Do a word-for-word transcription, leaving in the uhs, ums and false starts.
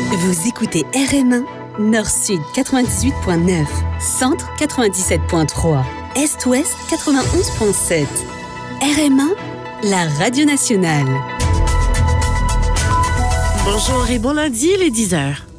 Vous écoutez R M un, Nord-Sud quatre-vingt-dix-huit point neuf, Centre quatre-vingt-dix-sept point trois, Est-Ouest quatre-vingt-onze point sept. R M un, la radio nationale. Bonjour et bon lundi, il est dix heures.